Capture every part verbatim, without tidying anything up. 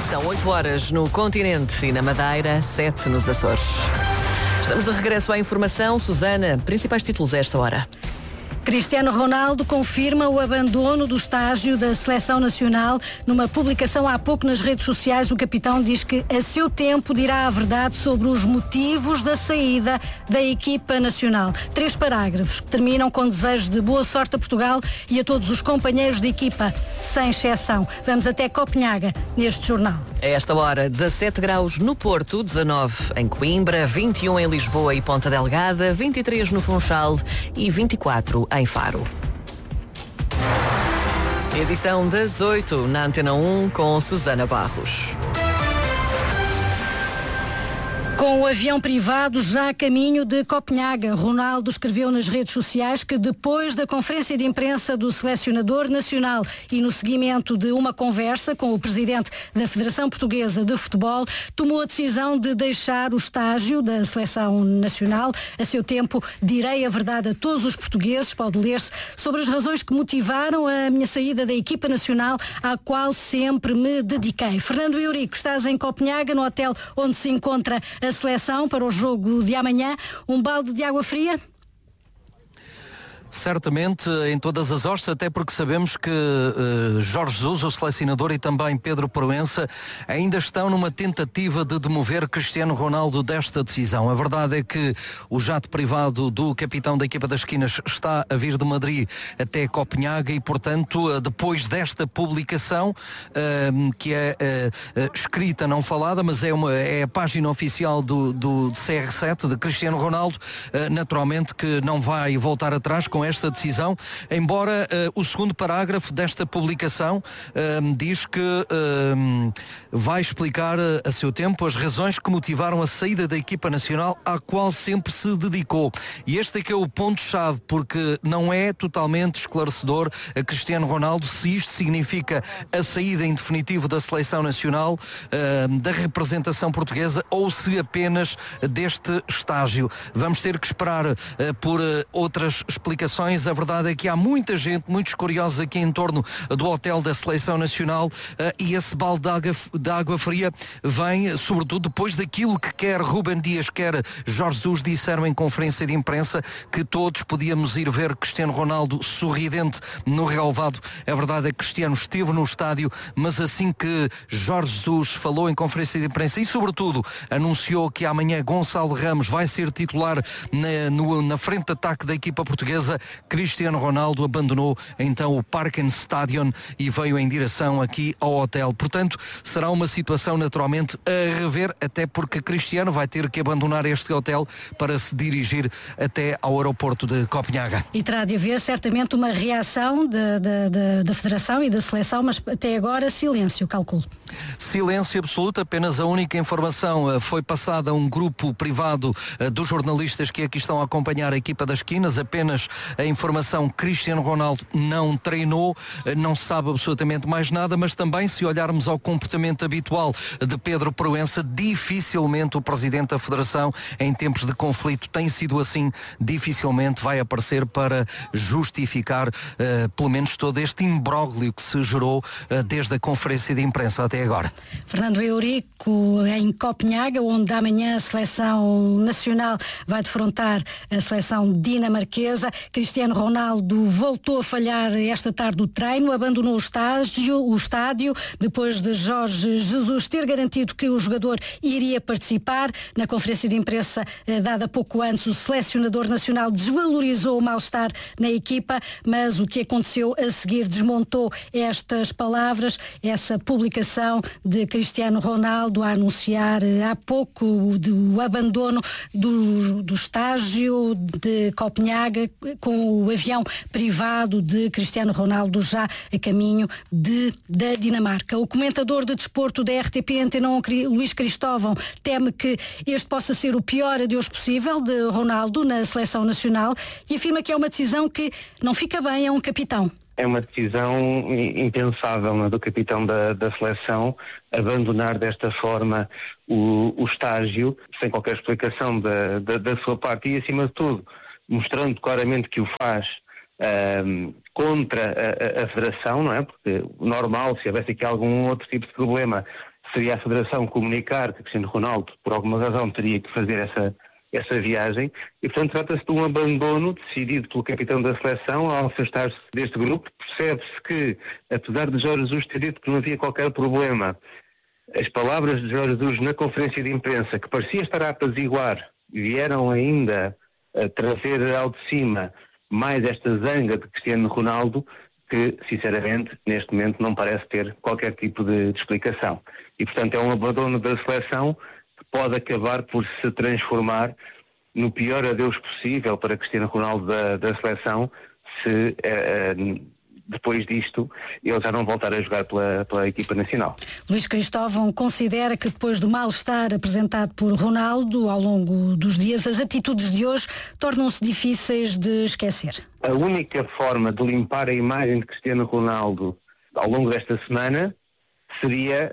São oito horas no continente e na Madeira, sete nos Açores. Estamos de regresso à informação. Susana, principais títulos a esta hora. Cristiano Ronaldo confirma o abandono do estágio da Seleção Nacional. Numa publicação há pouco nas redes sociais, o capitão diz que a seu tempo dirá a verdade sobre os motivos da saída da equipa nacional. Três parágrafos que terminam com desejos de boa sorte a Portugal e a todos os companheiros de equipa, sem exceção. Vamos até Copenhaga neste jornal. A esta hora, dezassete graus no Porto, dezanove em Coimbra, vinte e um em Lisboa e Ponta Delgada, vinte e três no Funchal e vinte e quatro em Faro. Edição das oito na Antena um com Susana Barros. Com o avião privado já a caminho de Copenhaga, Ronaldo escreveu nas redes sociais que depois da conferência de imprensa do selecionador nacional e no seguimento de uma conversa com o presidente da Federação Portuguesa de Futebol, tomou a decisão de deixar o estágio da Seleção Nacional. A seu tempo, direi a verdade a todos os portugueses, pode ler-se, sobre as razões que motivaram a minha saída da equipa nacional, à qual sempre me dediquei. Fernando Eurico, estás em Copenhaga, no hotel onde se encontra a seleção para o jogo de amanhã. Um balde de água fria? Certamente em todas as hostes, até porque sabemos que uh, Jorge Jesus, o selecionador, e também Pedro Proença ainda estão numa tentativa de demover Cristiano Ronaldo desta decisão. A verdade é que o jato privado do capitão da equipa das esquinas está a vir de Madrid até Copenhaga e, portanto, uh, depois desta publicação, uh, que é uh, uh, escrita, não falada, mas é, uma, é a página oficial do, do C R sete, de Cristiano Ronaldo, uh, naturalmente que não vai voltar atrás com esta decisão, embora uh, o segundo parágrafo desta publicação uh, diz que uh, vai explicar uh, a seu tempo as razões que motivaram a saída da equipa nacional à qual sempre se dedicou. E este é que é o ponto-chave, porque não é totalmente esclarecedor a Cristiano Ronaldo se isto significa a saída em definitivo da seleção nacional, uh, da representação portuguesa, ou se apenas deste estágio. Vamos ter que esperar uh, por uh, outras explicações. A verdade é que há muita gente, muitos curiosos aqui em torno do hotel da Seleção Nacional, uh, e esse balde de água, de água fria vem sobretudo depois daquilo que quer Rúben Dias, quer Jorge Jesus disseram em conferência de imprensa, que todos podíamos ir ver Cristiano Ronaldo sorridente no relvado. A verdade é que Cristiano esteve no estádio, mas assim que Jorge Jesus falou em conferência de imprensa e sobretudo anunciou que amanhã Gonçalo Ramos vai ser titular na, no, na frente de ataque da equipa portuguesa, Cristiano Ronaldo abandonou então o Parken Stadion e veio em direção aqui ao hotel. Portanto, será uma situação naturalmente a rever, até porque Cristiano vai ter que abandonar este hotel para se dirigir até ao aeroporto de Copenhaga. E terá de haver certamente uma reação de, de, de, da Federação e da Seleção, mas até agora silêncio, calculo. Silêncio absoluto, apenas a única informação foi passada a um grupo privado dos jornalistas que aqui estão a acompanhar a equipa das esquinas, apenas a informação: Cristiano Ronaldo não treinou, não se sabe absolutamente mais nada, mas também, se olharmos ao comportamento habitual de Pedro Proença, dificilmente o presidente da Federação, em tempos de conflito, tem sido assim, dificilmente vai aparecer para justificar uh, pelo menos todo este imbróglio que se gerou uh, desde a conferência de imprensa até agora. Fernando Eurico, em Copenhaga, onde amanhã a Seleção Nacional vai defrontar a seleção dinamarquesa. Cristiano Ronaldo voltou a falhar esta tarde o treino, abandonou o estágio, o estádio, depois de Jorge Jesus ter garantido que o jogador iria participar. Na conferência de imprensa eh, dada pouco antes, o selecionador nacional desvalorizou o mal-estar na equipa, mas o que aconteceu a seguir desmontou estas palavras, essa publicação de Cristiano Ronaldo a anunciar eh, há pouco o, o abandono do, do estágio de Copenhaga, com o avião privado de Cristiano Ronaldo já a caminho de, da Dinamarca. O comentador de desporto da R T P Antena um, Luís Cristóvão, teme que este possa ser o pior adeus possível de Ronaldo na seleção nacional e afirma que é uma decisão que não fica bem a um capitão. É uma decisão impensável, não é, do capitão da, da seleção abandonar desta forma o, o estágio, sem qualquer explicação da, da, da sua parte e, acima de tudo, mostrando claramente que o faz um, contra a, a, a Federação, não é? Porque o normal, se houvesse aqui algum outro tipo de problema, seria a Federação comunicar que Cristiano Ronaldo, por alguma razão, teria que fazer essa, essa viagem, e portanto trata-se de um abandono decidido pelo capitão da seleção ao afastar-se deste grupo. Percebe-se que, apesar de Jorge Jesus ter dito que não havia qualquer problema, as palavras de Jorge Jesus na conferência de imprensa, que parecia estar a apaziguar, vieram ainda a trazer ao de cima mais esta zanga de Cristiano Ronaldo, que, sinceramente, neste momento não parece ter qualquer tipo de, de explicação. E, portanto, é um abandono da seleção que pode acabar por se transformar no pior adeus possível para Cristiano Ronaldo da, da seleção, se eh, depois disto ele já não voltar a jogar pela, pela equipa nacional. Luís Cristóvão considera que depois do mal-estar apresentado por Ronaldo ao longo dos dias, as atitudes de hoje tornam-se difíceis de esquecer. A única forma de limpar a imagem de Cristiano Ronaldo ao longo desta semana seria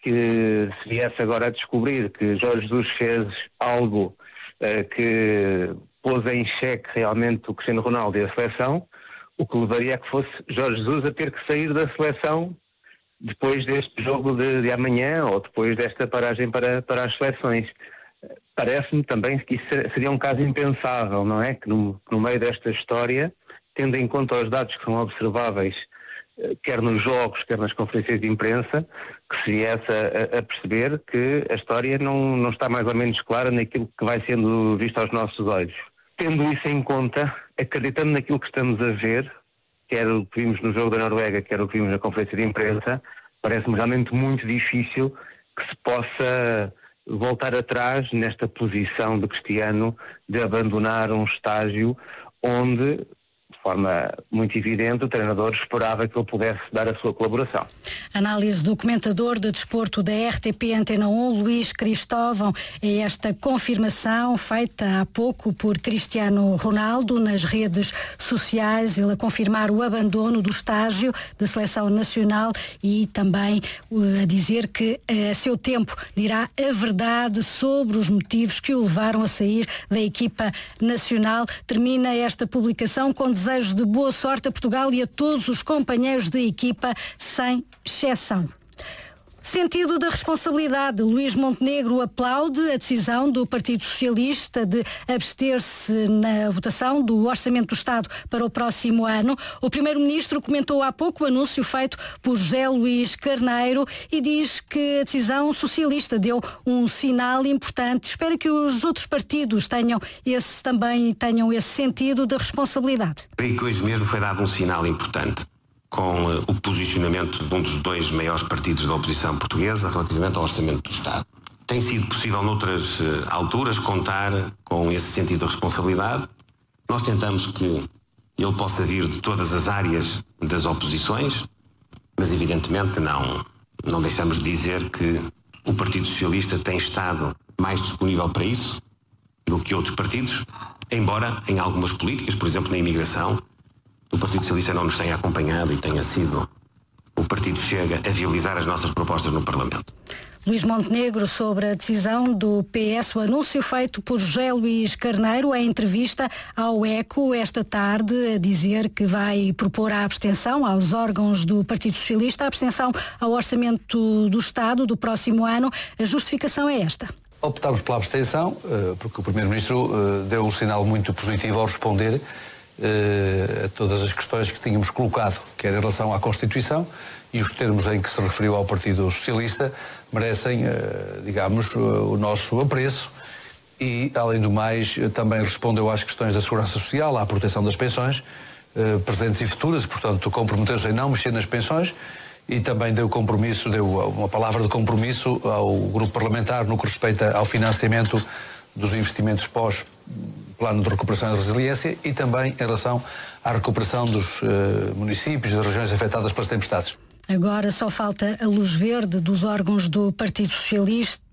que se viesse agora a descobrir que Jorge Jesus fez algo uh, que pôs em xeque realmente o Cristiano Ronaldo e a seleção, o que levaria a que fosse Jorge Jesus a ter que sair da seleção depois deste jogo de, de amanhã ou depois desta paragem para, para as seleções. Parece-me também que isso seria um caso impensável, não é? Que no, no meio desta história, tendo em conta os dados que são observáveis, quer nos jogos, quer nas conferências de imprensa, que se viesse a, a perceber que a história não, não está mais ou menos clara naquilo que vai sendo visto aos nossos olhos. Tendo isso em conta, acreditando naquilo que estamos a ver, quer o que vimos no jogo da Noruega, quer o que vimos na conferência de imprensa, parece-me realmente muito difícil que se possa voltar atrás nesta posição de Cristiano de abandonar um estágio onde, de forma muito evidente, o treinador esperava que ele pudesse dar a sua colaboração. Análise do comentador de desporto da R T P Antena um, Luís Cristóvão, é esta confirmação feita há pouco por Cristiano Ronaldo nas redes sociais, ele a confirmar o abandono do estágio da seleção nacional e também uh, a dizer que uh, a seu tempo dirá a verdade sobre os motivos que o levaram a sair da equipa nacional. Termina esta publicação com desejos de boa sorte a Portugal e a todos os companheiros de equipa, sem exceção. Sentido da responsabilidade. Luís Montenegro aplaude a decisão do Partido Socialista de abster-se na votação do Orçamento do Estado para o próximo ano. O Primeiro-Ministro comentou há pouco o anúncio feito por José Luís Carneiro e diz que a decisão socialista deu um sinal importante. Espera que os outros partidos tenham esse, também tenham esse sentido da responsabilidade. Creio que hoje mesmo foi dado um sinal importante com uh, o posicionamento de um dos dois maiores partidos da oposição portuguesa relativamente ao Orçamento do Estado. Tem sido possível noutras uh, alturas contar com esse sentido de responsabilidade. Nós tentamos que ele possa vir de todas as áreas das oposições, mas evidentemente não, não deixamos de dizer que o Partido Socialista tem estado mais disponível para isso do que outros partidos, embora em algumas políticas, por exemplo na imigração, o Partido Socialista não nos tenha acompanhado e tenha sido o Partido Chega a viabilizar as nossas propostas no Parlamento. Luís Montenegro sobre a decisão do P S, o anúncio feito por José Luís Carneiro em entrevista ao ECO esta tarde, a dizer que vai propor a abstenção aos órgãos do Partido Socialista, a abstenção ao Orçamento do Estado do próximo ano. A justificação é esta. Optámos pela abstenção, porque o Primeiro-Ministro deu um sinal muito positivo ao responder a todas as questões que tínhamos colocado, quer em relação à Constituição, e os termos em que se referiu ao Partido Socialista merecem, digamos, o nosso apreço e, além do mais, também respondeu às questões da segurança social, à proteção das pensões, presentes e futuras, portanto, comprometeu-se em não mexer nas pensões e também deu compromisso, deu uma palavra de compromisso ao grupo parlamentar no que respeita ao financiamento dos investimentos pós Plano de Recuperação e Resiliência e também em relação à recuperação dos uh, municípios e das regiões afetadas pelas tempestades. Agora só falta a luz verde dos órgãos do Partido Socialista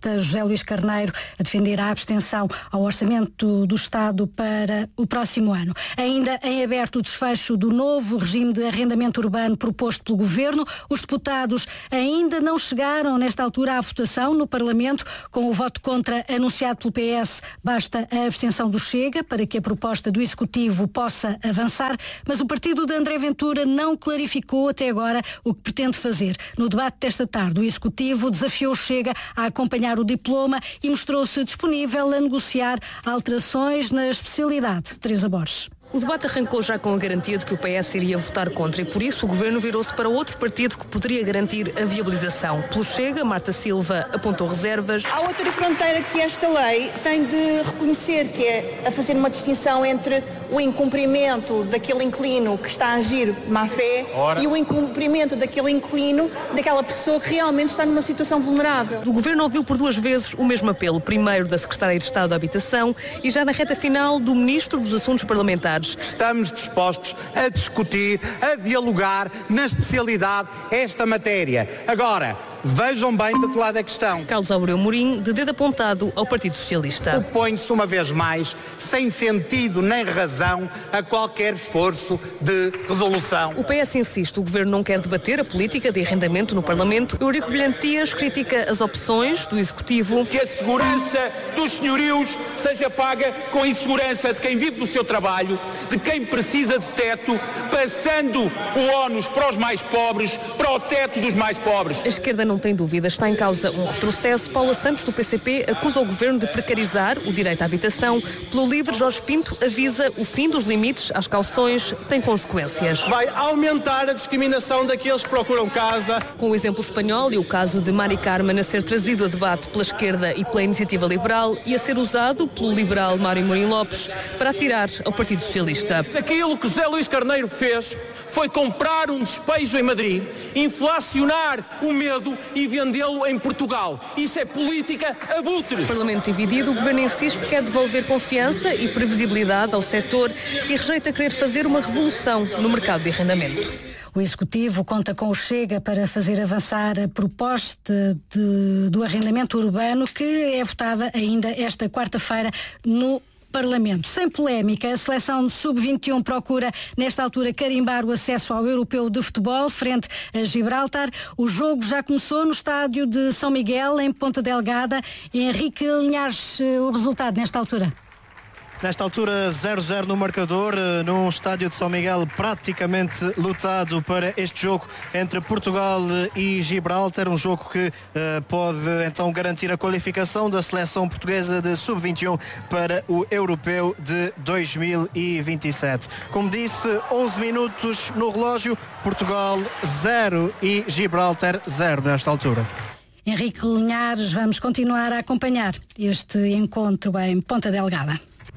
Socialista José Luís Carneiro a defender a abstenção ao Orçamento do Estado para o próximo ano. Ainda em aberto o desfecho do novo regime de arrendamento urbano proposto pelo Governo. Os deputados ainda não chegaram nesta altura à votação no Parlamento. Com o voto contra anunciado pelo P S, basta a abstenção do Chega para que a proposta do Executivo possa avançar, mas o partido de André Ventura não clarificou até agora o que pretende fazer. No debate desta tarde, o Executivo desafiou o Chega a acompanhar o diploma e mostrou-se disponível a negociar alterações na especialidade. Teresa Borges. O debate arrancou já com a garantia de que o P S iria votar contra e, por isso, o Governo virou-se para outro partido que poderia garantir a viabilização. Pelo Chega, Marta Silva apontou reservas. Há outra fronteira que esta lei tem de reconhecer, que é a fazer uma distinção entre o incumprimento daquele inquilino que está a agir má-fé e o incumprimento daquele inquilino, daquela pessoa que realmente está numa situação vulnerável. O Governo ouviu por duas vezes o mesmo apelo, primeiro da Secretária de Estado da Habitação e já na reta final do Ministro dos Assuntos Parlamentares. Estamos dispostos a discutir, a dialogar na especialidade esta matéria. Agora, vejam bem de que lado é que estão. Carlos Aureu Mourinho, de dedo apontado ao Partido Socialista. Opõe-se uma vez mais, sem sentido nem razão, a qualquer esforço de resolução. O P S insiste, o Governo não quer debater a política de arrendamento no Parlamento. Eurico Brilhante Dias critica as opções do Executivo. Que a segurança dos senhorios seja paga com a insegurança de quem vive do seu trabalho, de quem precisa de teto, passando o ónus para os mais pobres, para o teto dos mais pobres. A esquerda não tem dúvida, está em causa um retrocesso. Paula Santos, do P C P, acusa o Governo de precarizar o direito à habitação. Pelo Livre, Jorge Pinto avisa o fim dos limites às cauções tem consequências. Vai aumentar a discriminação daqueles que procuram casa. Com o exemplo espanhol e o caso de Mari Carmen a ser trazido a debate pela esquerda e pela Iniciativa Liberal e a ser usado pelo liberal Mário Mourinho Lopes para atirar ao Partido Socialista. Aquilo que José Luís Carneiro fez foi comprar um despejo em Madrid, inflacionar o medo e vendê-lo em Portugal. Isso é política abutre. Parlamento dividido, o Governo insiste que quer devolver confiança e previsibilidade ao setor e rejeita querer fazer uma revolução no mercado de arrendamento. O Executivo conta com o Chega para fazer avançar a proposta de, do arrendamento urbano, que é votada ainda esta quarta-feira no Parlamento. Sem polémica, a seleção sub vinte e um procura, nesta altura, carimbar o acesso ao Europeu de Futebol, frente a Gibraltar. O jogo já começou no estádio de São Miguel, em Ponta Delgada. Henrique Linhares, o resultado nesta altura? Nesta altura, zero a zero no marcador, num estádio de São Miguel praticamente lotado para este jogo entre Portugal e Gibraltar, um jogo que uh, pode então garantir a qualificação da seleção portuguesa de sub vinte e um para o Europeu de dois mil e vinte e sete. Como disse, onze minutos no relógio, Portugal zero e Gibraltar zero nesta altura. Henrique Linhares, vamos continuar a acompanhar este encontro em Ponta Delgada.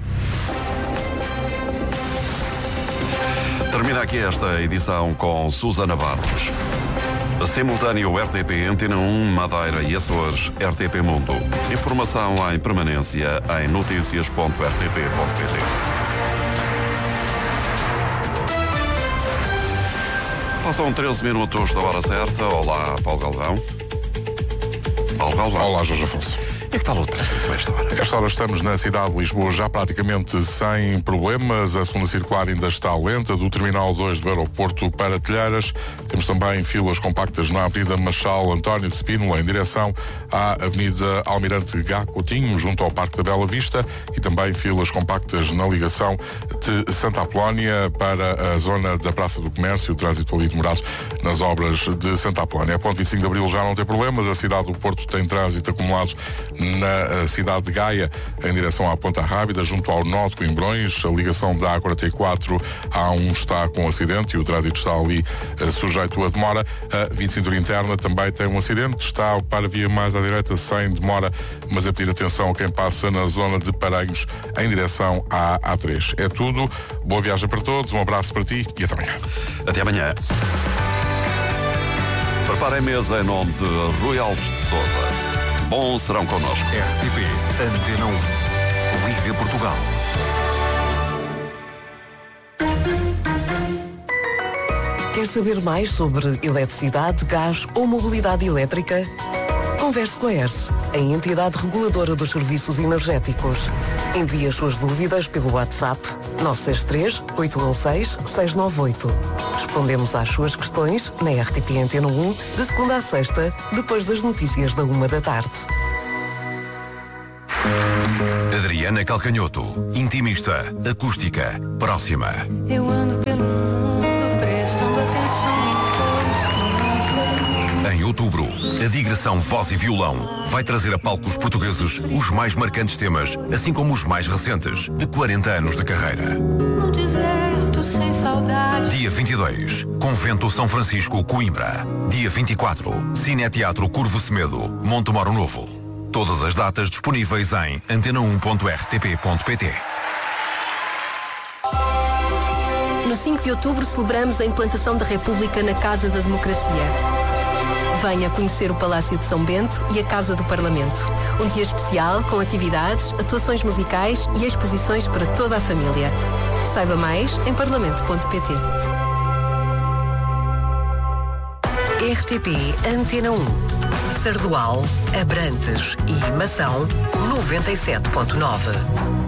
Termina aqui esta edição com Susana Barros. Simultâneo R T P Antena um, Madeira e Açores, R T P Mundo. Informação em permanência em notícias ponto r t p ponto p t. Passam treze minutos da hora certa. Olá, Paulo Galvão. Paulo Galvão. Olá, Jorge Afonso. E que tal o trânsito a esta hora? A esta hora estamos na cidade de Lisboa já praticamente sem problemas. A segunda circular ainda está lenta, do Terminal dois do aeroporto para Telheiras. Temos também filas compactas na Avenida Marechal António de Spínola, em direção à Avenida Almirante Gá Coutinho, junto ao Parque da Bela Vista, e também filas compactas na ligação de Santa Apolónia para a zona da Praça do Comércio, o trânsito ali demorado nas obras de Santa Apolónia. A ponte vinte e cinco de Abril já não tem problemas. A cidade do Porto tem trânsito acumulado na cidade de Gaia, em direção à Ponta Rábida, junto ao nó de Coimbrões. A ligação da A quarenta e quatro A um está com acidente e o trânsito está ali uh, sujeito a demora. A vinte cintura interna também tem um acidente, está a ocupar a via mais à direita sem demora, mas a pedir atenção a quem passa na zona de Paranhos em direção à A três. É tudo, boa viagem para todos, um abraço para ti e até amanhã. Até amanhã. Preparem mesa em nome de Rui Alves de Sousa. Bom serão connosco. R T P Antena um. Liga Portugal. Quer saber mais sobre eletricidade, gás ou mobilidade elétrica? Converse com a E R S, a entidade reguladora dos serviços energéticos. Envie as suas dúvidas pelo WhatsApp nove seis três, oito um seis, seis nove oito. Respondemos às suas questões na R T P Antena um, de segunda a sexta, depois das notícias da uma da tarde. Adriana Calcanhoto, intimista, acústica, próxima. Eu ando pelo mundo prestando atenção em Em outubro, a digressão Voz e Violão vai trazer a palcos portugueses os mais marcantes temas, assim como os mais recentes, de quarenta anos de carreira. no deserto sem saudade. Dia vinte e dois, Convento São Francisco, Coimbra. Dia vinte e quatro, Cineteatro Curvo Semedo, Montemoro Novo. Todas as datas disponíveis em antena um ponto r t p ponto p t. No cinco de outubro celebramos a implantação da República na Casa da Democracia. Venha conhecer o Palácio de São Bento e a Casa do Parlamento. Um dia especial com atividades, atuações musicais e exposições para toda a família. Saiba mais em parlamento ponto p t. R T P Antena um. Sardual, Abrantes e Mação noventa e sete ponto nove.